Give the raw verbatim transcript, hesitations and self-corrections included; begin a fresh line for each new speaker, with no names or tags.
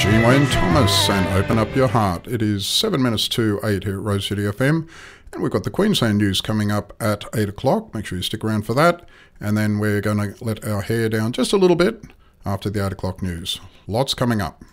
Gene Wayne Thomas and Open Up Your Heart. It is seven minutes to eight here at Rose City F M, and we've got the Queensland news coming up at eight o'clock. Make sure you stick around for that, and then we're going to let our hair down just a little bit after the eight o'clock news. Lots coming up.